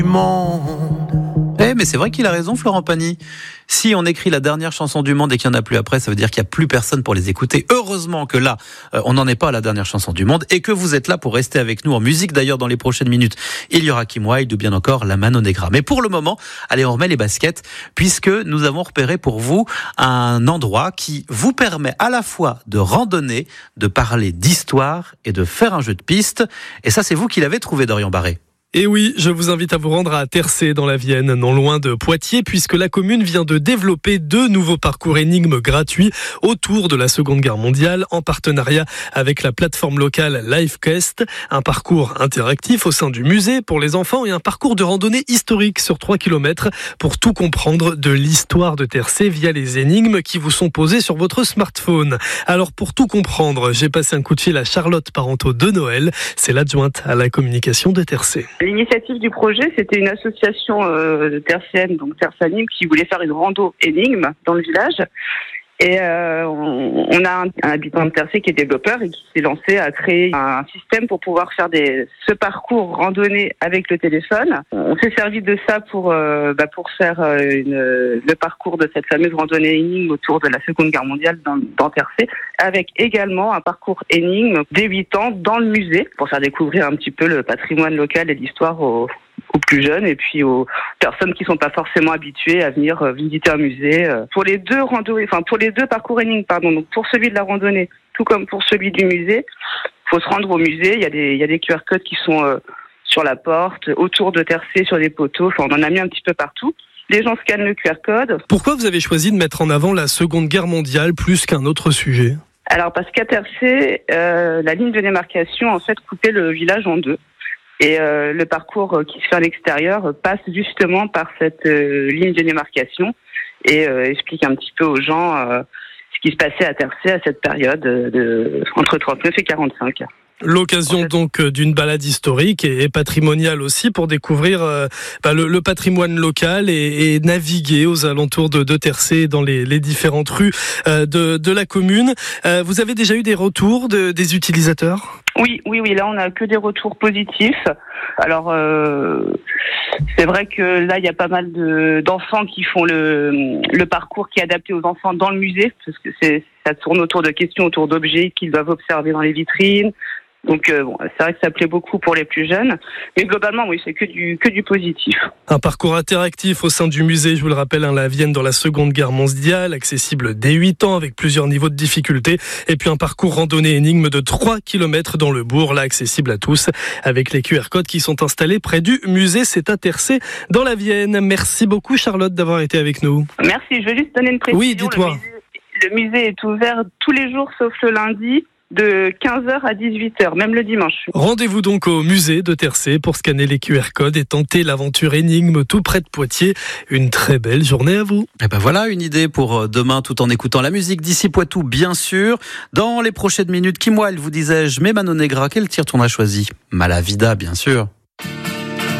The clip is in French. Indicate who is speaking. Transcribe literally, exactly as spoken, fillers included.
Speaker 1: monde. Eh, mais c'est vrai qu'il a raison, Florent Pagny. Si on écrit la dernière chanson du monde et qu'il n'y en a plus après, ça veut dire qu'il n'y a plus personne pour les écouter. Heureusement que là, euh, on n'en est pas à la dernière chanson du monde et que vous êtes là pour rester avec nous en musique. D'ailleurs, dans les prochaines minutes, il y aura Kim Wilde ou bien encore la Mano Negra. Mais pour le moment, allez, on remet les baskets puisque nous avons repéré pour vous un endroit qui vous permet à la fois de randonner, de parler d'histoire et de faire un jeu de piste. Et ça, c'est vous qui l'avez trouvé, Dorian Barré.
Speaker 2: Et oui, je vous invite à vous rendre à Tercé dans la Vienne, non loin de Poitiers, puisque la commune vient de développer deux nouveaux parcours énigmes gratuits autour de la Seconde Guerre mondiale en partenariat avec la plateforme locale LifeQuest. Un parcours interactif au sein du musée pour les enfants et un parcours de randonnée historique sur trois kilomètres pour tout comprendre de l'histoire de Tercé via les énigmes qui vous sont posées sur votre smartphone. Alors pour tout comprendre, j'ai passé un coup de fil à Charlotte Parenteau de Noël, c'est l'adjointe à la communication de Tercé.
Speaker 3: L'initiative du projet, c'était une association euh, tercienne, donc Tersanime, qui voulait faire une rando énigme dans le village. Et euh, on, on a un, un habitant de Tercé qui est développeur et qui s'est lancé à créer un système pour pouvoir faire des, ce parcours randonnée avec le téléphone. On s'est servi de ça pour, euh, bah pour faire une, le parcours de cette fameuse randonnée énigme autour de la Seconde Guerre mondiale dans, dans Tercé, avec également un parcours énigme dès huit ans dans le musée pour faire découvrir un petit peu le patrimoine local et l'histoire aux, aux plus jeunes et puis aux personnes qui sont pas forcément habituées à venir visiter un musée. Pour les deux randonnées, enfin pour les deux parcours énigmes, pardon, donc pour celui de la randonnée, tout comme pour celui du musée, faut se rendre au musée. Il y a des, il y a des Q R codes qui sont euh, sur la porte, autour de Tercé, sur des poteaux. Enfin, on en a mis un petit peu partout. Les gens scannent le Q R code.
Speaker 2: Pourquoi vous avez choisi de mettre en avant la Seconde Guerre mondiale plus qu'un autre sujet ?
Speaker 3: Alors parce qu'à Tercé, euh, la ligne de démarcation en fait coupait le village en deux. Et euh, le parcours qui se fait à l'extérieur passe justement par cette euh, ligne de démarcation et euh, explique un petit peu aux gens euh, ce qui se passait à Tercé à cette période de, entre trente-neuf et quarante-cinq.
Speaker 2: L'occasion en fait, donc d'une balade historique et, et patrimoniale aussi pour découvrir euh, bah, le, le patrimoine local et, et naviguer aux alentours de, de Tercé dans les, les différentes rues euh, de, de la commune. Euh, vous avez déjà eu des retours de, des utilisateurs ?
Speaker 3: Oui, oui, oui. Là, on n'a que des retours positifs. Alors, euh, c'est vrai que là, il y a pas mal de, d'enfants qui font le, le parcours qui est adapté aux enfants dans le musée, parce que c'est, ça tourne autour de questions, autour d'objets qu'ils doivent observer dans les vitrines. Donc, euh, bon, c'est vrai que ça plaît beaucoup pour les plus jeunes. Mais globalement, oui, c'est que du, que du positif.
Speaker 2: Un parcours interactif au sein du musée, je vous le rappelle, hein, la Vienne dans la Seconde Guerre mondiale, accessible dès huit ans avec plusieurs niveaux de difficulté. Et puis un parcours randonnée énigme de trois kilomètres dans le bourg, là, accessible à tous, avec les Q R codes qui sont installés près du musée. C'est à Tercé dans la Vienne. Merci beaucoup, Charlotte, d'avoir été avec nous.
Speaker 3: Merci. Je vais juste donner une précision.
Speaker 2: Oui, dites-moi.
Speaker 3: Le musée, le musée est ouvert tous les jours, sauf le lundi, de quinze heures à dix-huit heures, même le dimanche.
Speaker 2: Rendez-vous donc au musée de Tercé pour scanner les Q R codes et tenter l'aventure énigme tout près de Poitiers. Une très belle journée à vous.
Speaker 1: Et ben voilà une idée pour demain tout en écoutant la musique d'ici Poitou, bien sûr. Dans les prochaines minutes, Kim Wilde, vous disais-je, mais Mano Negra, quel titre on a choisi ? Malavida, bien sûr.